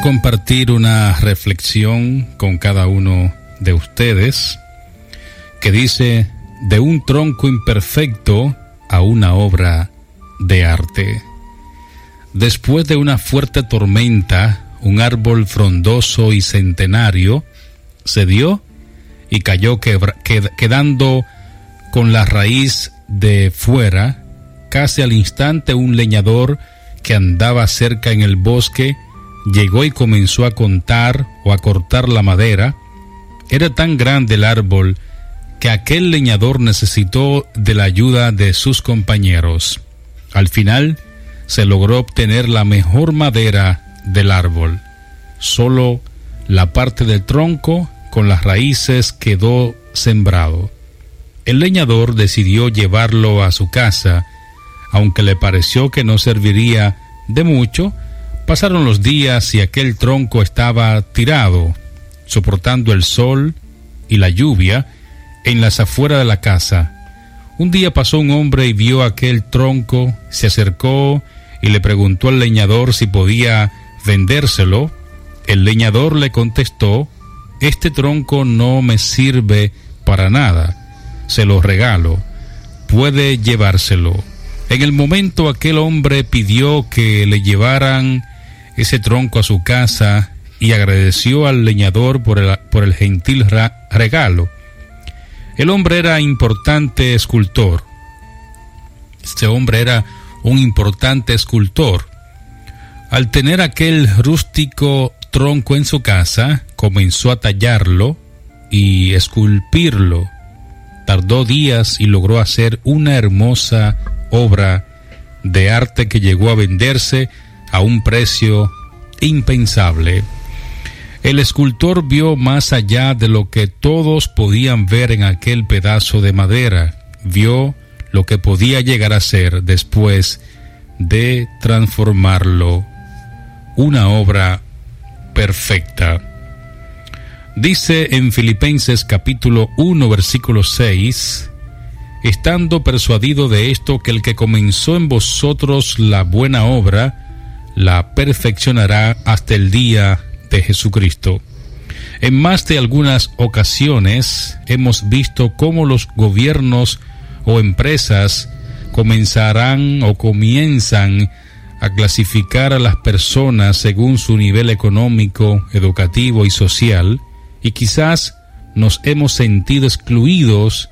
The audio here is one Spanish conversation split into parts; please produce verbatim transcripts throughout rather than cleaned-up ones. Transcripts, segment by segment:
compartir una reflexión con cada uno de ustedes que dice: de un tronco imperfecto a una obra de arte. Después de una fuerte tormenta, un árbol frondoso y centenario se dio y cayó quebra, qued, quedando con la raíz de fuera. Casi al instante, un leñador que andaba cerca en el bosque llegó y comenzó a contar o a cortar la madera. Era tan grande el árbol que aquel leñador necesitó de la ayuda de sus compañeros. Al final se logró obtener la mejor madera del árbol. Solo la parte del tronco con las raíces quedó sembrado. El leñador decidió llevarlo a su casa, aunque le pareció que no serviría de mucho. Pasaron los días y aquel tronco estaba tirado, soportando el sol y la lluvia en las afueras de la casa. Un día pasó un hombre y vio aquel tronco, se acercó y le preguntó al leñador si podía vendérselo. El leñador le contestó: este tronco no me sirve para nada, se lo regalo, puede llevárselo. En el momento aquel hombre pidió que le llevaran ese tronco a su casa y agradeció al leñador por el, por el gentil ra- regalo. El hombre era importante escultor. Este hombre era un importante escultor. Al tener aquel rústico tronco en su casa, comenzó a tallarlo y esculpirlo. Tardó días y logró hacer una hermosa obra de arte que llegó a venderse a un precio impensable. El escultor vio más allá de lo que todos podían ver en aquel pedazo de madera. Vio lo que podía llegar a ser después de transformarlo. Una obra perfecta. Dice en Filipenses capítulo uno versículo seis: estando persuadido de esto, que el que comenzó en vosotros la buena obra la perfeccionará hasta el día de Jesucristo. En más de algunas ocasiones hemos visto cómo los gobiernos o empresas comenzarán o comienzan a clasificar a las personas según su nivel económico, educativo y social, y quizás nos hemos sentido excluidos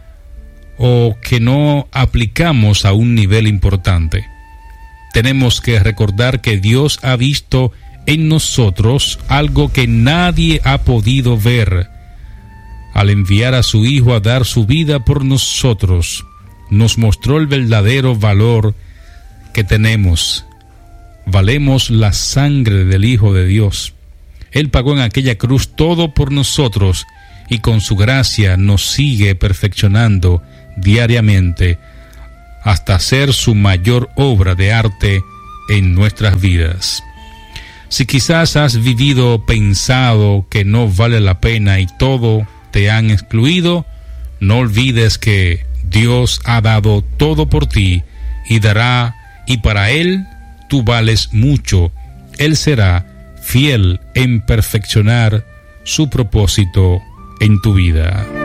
o que no aplicamos a un nivel importante. Tenemos que recordar que Dios ha visto en nosotros algo que nadie ha podido ver. Al enviar a su Hijo a dar su vida por nosotros, nos mostró el verdadero valor que tenemos. Valemos la sangre del Hijo de Dios. Él pagó en aquella cruz todo por nosotros y con su gracia nos sigue perfeccionando diariamente hasta hacer su mayor obra de arte en nuestras vidas. Si quizás has vivido pensado que no vale la pena y todo te han excluido, no olvides que Dios ha dado todo por ti y dará, y para Él tú vales mucho. Él será fiel en perfeccionar su propósito en tu vida.